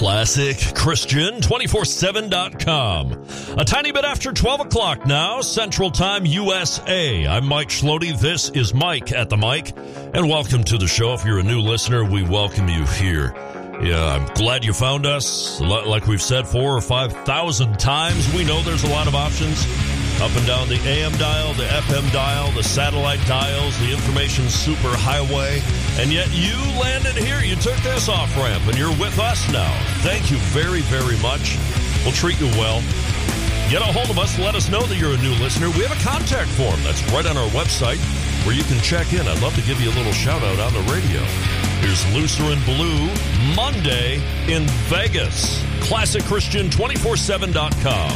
ClassicChristian247.com. A tiny bit after 12 o'clock now, Central Time, USA. I'm Mike Schlody. This is Mike at the Mic, and welcome to the show. If you're a new listener, we welcome you here. Yeah, I'm glad you found us. Like we've said 4,000 or 5,000 times, we know there's a lot of options. Up and down the AM dial, the FM dial, the satellite dials, the information superhighway. And yet you landed here. You took this off-ramp, and you're with us now. Thank you very, very much. We'll treat you well. Get a hold of us. Let us know that you're a new listener. We have a contact form that's right on our website where you can check in. I'd love to give you a little shout-out on the radio. Here's Lutheran Blue, Monday in Vegas. ClassicChristian247.com.